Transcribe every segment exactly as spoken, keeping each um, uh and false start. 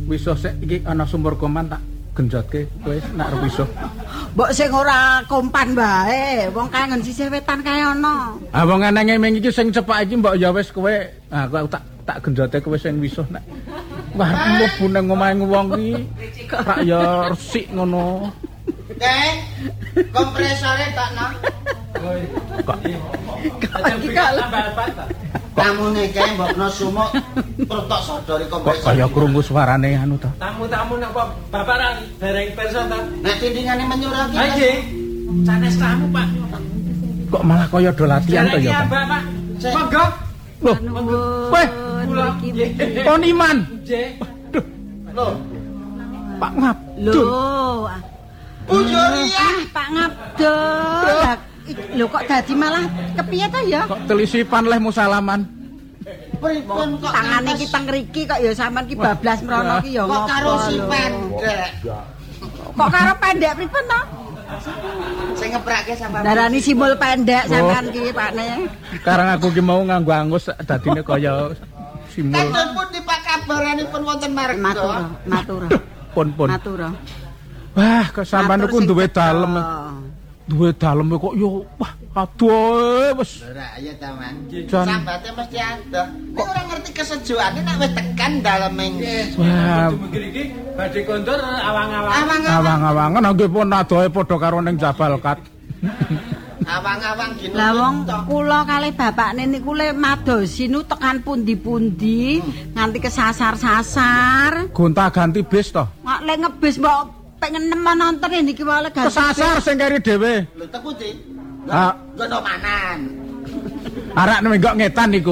wisuh sik iki ana sumur koman tak genjotke kowe nek arep wisuh. Mbok sing ora kompan bae, wong kangen sisih wetan kae ana. Ah wong enenge ming iki sing cepak iki mbok ya wis kowe, ah kowe tak tak genjote kowe sing wisuh nek. Wah, mlebu nang omahe wong iki rak ya resik ngono. Dek, kompresore tak nang. Kok iki kok Tamune kae mbokno sumuk protok sodori kok kompresor. kaya krungu suarane anu ta. Tamu-tamu napa Bapak ra dereng pirsa ta? Nek tindingane menyuruh Ha nggih. Sanes tamu, Pak. Kok malah kaya do latihan to ya, Pak. Pak. Monggo. Loh, kowe Kula Pon Iman. nggih. Loh, Pak Ngabdul. Lho, Bujuria. Pak Ngabdul. Lho kok dadi malah kepiye ta ya? Kok telisipan leh musalaman. Pripun kok Tangane ngantos- ki teng riki kok ya sampean ki bablas mrono ki ya kok ngopo karo si lho. pendek. Kok karo pendek pripun to? Sing ngeprake sampean. Darani simbol pendek sampean ki Pakne. Sekarang aku ki mau nganggo angus dadine kaya simbol. Kadon pun di Pak kabaranipun wonten marga. Matur, matur. Pun-pun. Matur. Wah, kok sampean Matur niku sing duwe cetha. dalem. Duwe dalem kok yo wah aduh wis. Ora ya taman. Jan. Sambate mesti ada. Nek ora ngerti kesejukane nek wis tekan daleming. Wah, Mungkin iki badhe kondur awang-awang. Awang-awang awang-awangan nggih pun adohe padha karo ning Jabalkat. awang-awang gini. Lah wong kula kalih bapakne niku le madosi nu tekan pundi-pundi nganti kesasar-sasar. Gonta-ganti bis to. Mak le ngebis mbok pengen nemen nonton niki wae ganti. Kesasar sing keri dhewe. Lho teku di. Ah. Gono manan. Arak nenggok ngetan niku.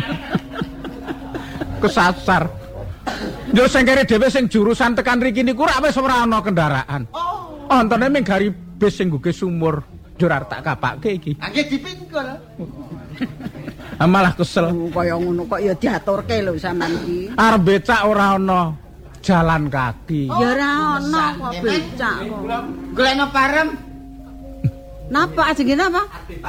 Kesasar. Yo sing keri dhewe sing jurusan tekan riki niku rak wis ora ana kendaraan. Oh. Ontone ming gari bis sing nggo sumur. Yo ora tak kapake iki. Angge dipingkul. Ah, malah kesel. Kaya ngono kok ya diaturke lho sampean iki. Arep becak ora ana jalan kaki. Ya ora ono kok becak kok. Golekno parem. Napa ajenge napa?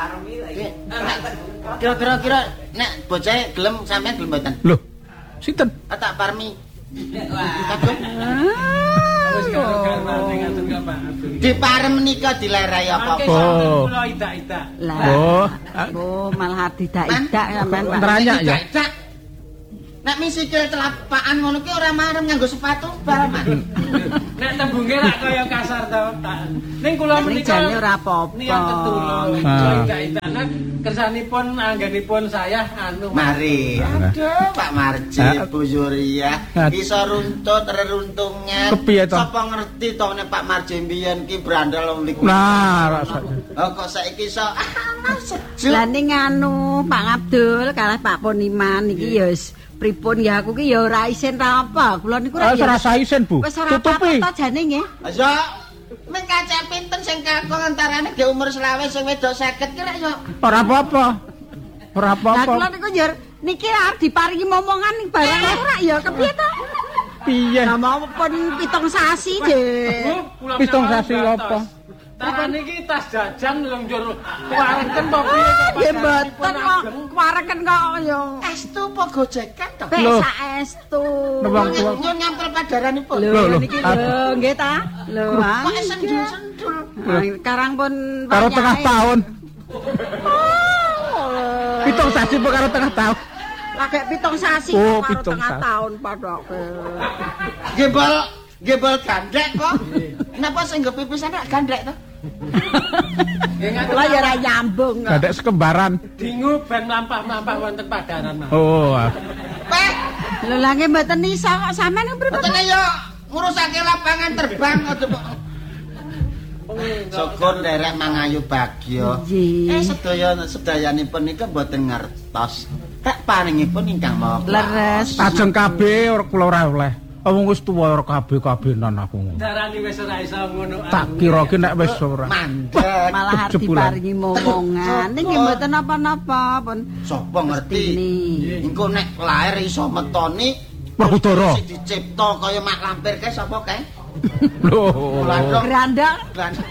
Kira-kira kira nek bocah gelem sampean gelem mboten? Loh, sinten? Ah, tak parmi. Kagum. Wis karo-karone ngatur Pak. Di parem menika dilerai apa? Mangke Oh. sampun kula idak-idak. Lah. Oh, Oh, malah didak-idak sampean Pak. Teranyak ya. Dak. Nek misikil telapakan ngono ki ora marem nganggo sepatu bal man. Nek tembunge rak kaya kasar to. tak- Ning kula Ning menika jane ora apa-apa. niat ketulung. Ah. Kula idak-idakan kersanipun anggenipun saya anu. Mari. Aduh, Pak Marji, Ah. Bu Yuria, Ah. iso runtut reruntungan. Kepiye to? Sapa ngerti to nek Pak Marji mbiyen ki brandal wong liku. Nah, rasane. Oh kok saiki iso ah sejuk. Lah ning anu Pak Abdul kalah Pak Poniman iki ya wis pripun ya aku ki ya ora isin ra apa. Kula niku Ah, ra ya rasa isin, Bu. wis ora Tutupi. apa-apa jane nggih. Ayo. Ning kaca pinten sing kakung antarane ge umur selawe sing wedok seket ki rek yo. Ora apa-apa. Ora Lah kula apa-apa. niku ya niki arep diparingi momongan ning barang ora ya kepiye to? Piye? Lah mau pun pitung sasi, Dik. Bu, kula Pitung menawa sasi gantos. apa? Taran niki tas jajan lho njur kuwareken to piye to Nggih mboten kok kuwareken kok ya. Estu apa gojekan to? Loh. Pek saestu. Nebang tua. Nyun nyampel padaranipun. Lho Loh, loh. niki lho nggih ta? Lho. ah, Kok sendul-sendul. ah, Sekarang pun Karo banyak, tengah eh. tahun. Oh. Pitung sasi apa karo tengah tahun? Pakai pitung sasi Oh, karo pitung tengah sasi. tahun padoke. Gembol gembol gandrek kok. Napa sing nggo pipisan rak gandrek to? Nggih ngaten. Kula ya ora nyambung. kok. Gadek sekembaran. Dingu ben mlampah-mlampah wonten padaran mawon. Oh, ah. Pek, Lho lah nggih mboten iso kok sampean niku pripun? mboten yo ngurusake lapangan terbang aja kok. Syukur nderek mangayu bagya. Nggih. Eh sedaya sedayanipun nika mboten ngertos. Tak paringipun ingkang maha kuasa. Leres. Ajeng kabeh ora kula ora oleh. Wong wis tuwa ora kabeh-kabehan aku. Darani wis ora iso ngono. Tak kira ki nek wis ora. Mandek. Malah arep Jebulan. diparingi momongan. Niki mboten napa-napa pun. Sapa ngerti? Ini. Engko nek lair iso metoni Werkudara. sing dicipta kaya mak lampir kae sapa kae? Lho. Landong. Grandang. Landong.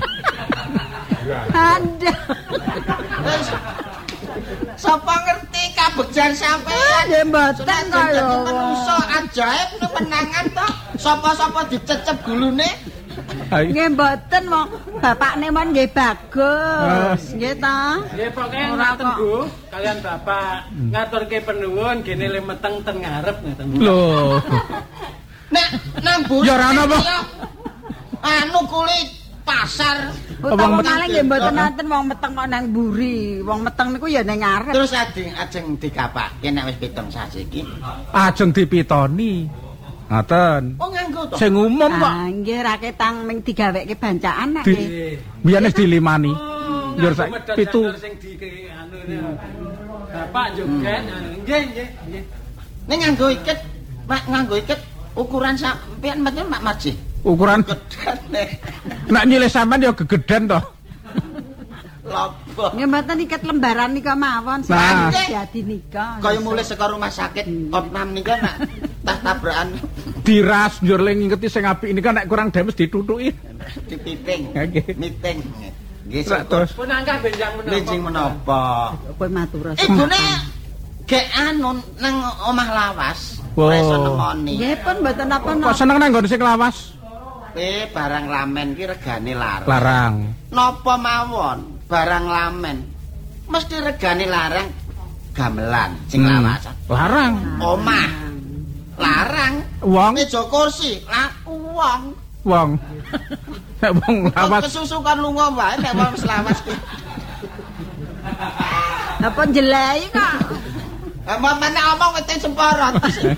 Ada. Wis. Sapa ngerti kabegjan sampean? Nggih mboten Sudah kok jadi lho. manusa ajaib nek menangan to. Sapa-sapa dicecep gulune. Nggih mboten wong bapakne mon nggih bagus. Nggih ta? Nggih pokoke ngaten Bu, kalian Bapak ngaturke penuwun gene le meteng ten ngarep ngoten. Lho. Nek nang Bu. Ya ora ana apa. Anu kulit pasar. Utawa kalih nggih mboten nonton wong meteng kok nang mburi. Wong meteng niku ya ning ngarep. Terus ajeng ajeng dikapake nek wis pitung sasi iki. Ajeng dipitoni. Ngaten. Oh nganggo to. Sing umum kok. Ah nggih ra ketang ming digaweke bancaan nek nggih. Biyen wis dilimani. Yo sak pitu. Sing di anu Bapak joget nggih nggih nggih. Ning nganggo iket, Pak nganggo iket ukuran sampean mboten Mak Marji. Ukuran gedene. Nek nyilih sampean ya gegeden to. Lopo. Nggih mboten iket lembaran nika mawon Nah. dadi nika. Kaya mulai saka rumah sakit Opnam nika nak tas tabrakan Diras njur le ngingeti sing apik nika nek kurang demes ditutuki. dipiting. Nggih. Meeting. Nggih Terus Pun angka benjang menapa? benjing menapa? Kowe matur. Ibune gek anu nang omah lawas. Ora iso nemoni. Nggih pun mboten kok napa-napa. seneng nang nggon sing lawas. Eh barang lamen ki regane larang. Larang. Napa mawon barang lamen mesti regane larang gamelan sing Hmm. lawasan. Larang. Omah larang. Wong Meja kursi lah wong. wong. Nek wong lawas Kesusukan lunga wae nek wong selawas ki. Napa jelai kok. Apa meneh omong wete semporot.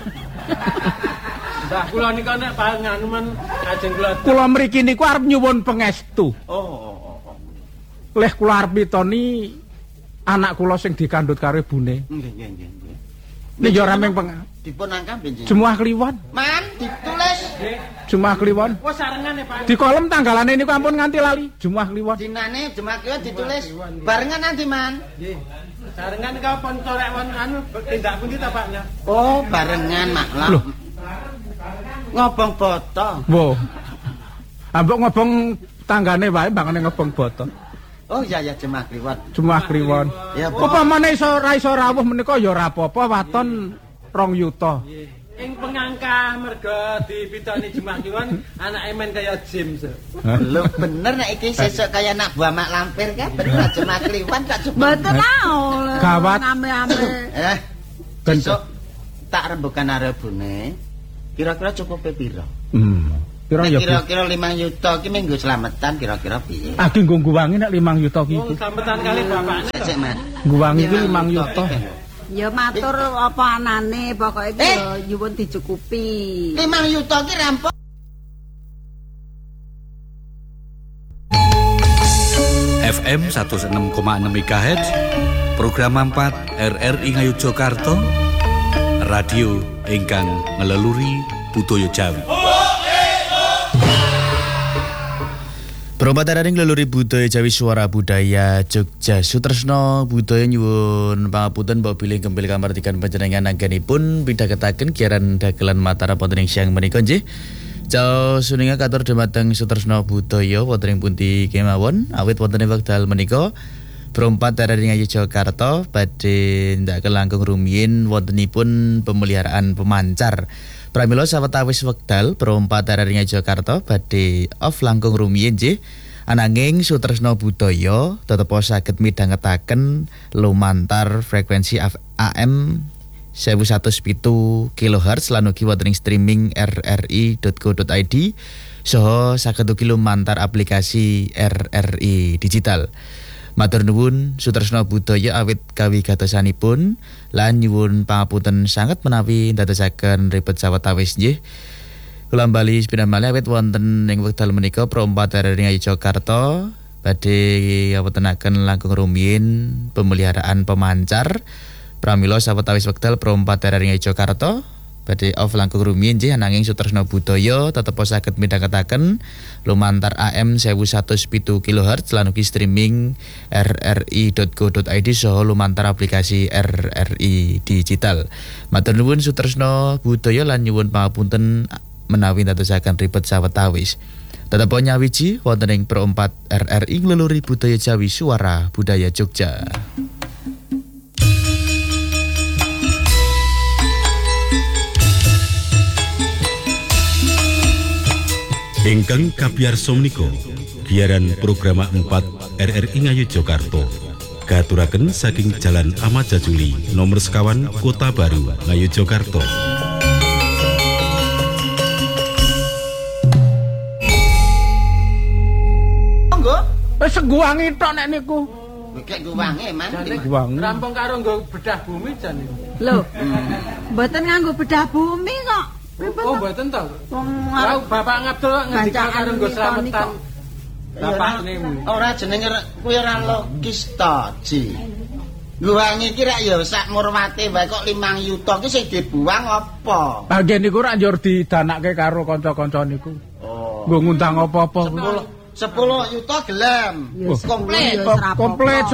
Mbah kula nika nek nganu men ajeng kula kula mriki niku arep nyuwun pangestu. Oh, oh, oh, oh. Leh kula arep mitoni anak kula sing dikandhut karo ibune. Nggih, nggih, nggih, nggih. Nek ya ora mung peng Dipun angka benjing. Jumuah Kliwon. Man ditulis Jumuah Kliwon. wis sarengane Pak. Di kolom tanggalane niku ampun nganti lali. Jumuah Kliwon. dinane jemaah kiwa ditulis barengan nanti man. Nggih. Sarengan nika pun korek won anu tindak pundi ta Pak? Oh, barengan maklum. Loh. Ngobong boto. Wo. Ambok ngobong tanggane wae bangane ngobong boto. Oh iya ya jemaah kiwa. Jumuah Kliwon. Ya Upamane iso ra iso rawuh menika ya ora apa-apa waton rong yuta. Ing pengangka merga dipitoni jemaah kiwan anake men kaya James. Lho bener nek iki sesuk kaya anak buah mak lampir kan bener jemaah Kliwon tak coba. Mboten tau. Gawat. Ame-ame. Eh, Ben- besok tak rembukan arebune. Kira-kira cukup piro? Hmm. Piro Nek ya Bu? kira-kira lima juta ki minggu slametan kira-kira piye? Agi nggo ngguwangi nek limang yuta ki. Wong sampetan kali bapakne. Sik, Man. Ngguwangi ki limang yuta. Ya matur apa anane pokoke iki Eh. ya nyuwun dicukupi. lima juta ki rampung. F M seratus enam koma enam MHz, program empat R R I Ngayogyakarta, radio ingkang ngeleluri budaya Jawi. Perempatan ring leluri budaya Jawi Suara Budaya Jogja Sutresno budaya nyuwun pangapunten mbok bilih kempil kamartikan panjenengan anggenipun pidhaketaken kiaran dagelan Mataram wonten ing siang menika nggih. Cao suninga katur dhumateng Sutresno budaya wonten ing pundi kemawon awit wonten ing wekdal menika perempatan ring Yogyakarta badhe ndhaken langkung rumiyin wontenipun pemeliharaan pemancar. Pramila sawetawis wekdal perempatan ring Yogyakarta badhe off langkung rumiyin nggih. Ananging Sutresno budaya tetep saged midhangetaken lumantar frekuensi A M seribu seratus pitu kilohertz lan ugi wonten ing streaming r r i dot co dot i d saha saged ugi lumantar aplikasi R R I digital. Matur nuwun Sutresno budaya awit kawigatosanipun lan nyuwun pangapunten sanget menawi ndadosaken ribet sawetawis nggih. Kula bali sepindah malih awit wonten ing wekdal menika perempatan ring Yogyakarta badhe ngawontenaken langkung rumiyin pemeliharaan pemancar. Pramila sawetawis wekdal perempatan ring Yogyakarta badhe off langkung rumiyin nggih ananging Sutresno budaya tetep saged midhangetaken lumantar A M seribu seratus pitu kilohertz lan ugi streaming r r i dot co dot i d saha lumantar aplikasi R R I digital. Matur nuwun Sutresno budaya lan nyuwun pangapunten menawi ndadosaken ribet sawetawis. Tetep nyawiji wonten ing perempat R R I ngleluri budaya Jawi Suara Budaya Jogja. Ingkang kabiyarsa menika giaran program empat R R I Ngayogyakarta katuraken saking Jalan Ahmad Jajuli nomor sekawan Kota Baru Ngayogyakarta. Monggo. Wis guwangi tok nek niku. Kek guwange, Man. Guwangi. Rampung karo nggo bedah bumi jan niku. Lho. Mboten nganggo bedah bumi kok. Oh, mboten to. Wong Lah bapak ngadol ngendika karo nggo Bacaan slametan. niko. Bapak niku. Ora jenenge kuwi ora logis to, Ji. Guwange iki rak ya sak murwate wae kok limang yuta ki sing dibuang apa? Ah nggih niku rak njur didanake karo kanca-kanca niku. Oh. Nggo ngundang apa-apa. sepuluh yuta gelem. Ya, Komplit. ya, serapa Komplit kok.